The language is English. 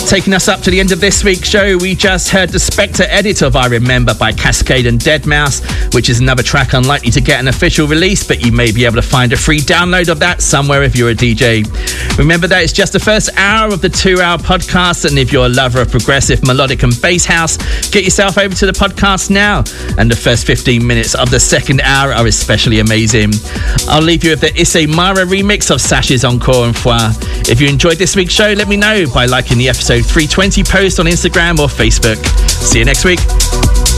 Taking us up to the end of this week's show, we just heard the Spectre edit of I Remember by Cascade and Deadmau5, which is another track unlikely to get an official release, but you may be able to find a free download of that somewhere if you're a DJ. Remember that it's just the first hour of the 2-hour podcast, and if you're a lover of progressive, melodic and bass house, get yourself over to the podcast now. And the first 15 minutes of the second hour are especially amazing. I'll leave you with the Issei Mara remix of Sash's Encore and Foire. If you enjoyed this week's show, let me know by liking the episode 320 post on Instagram or Facebook. See you next week.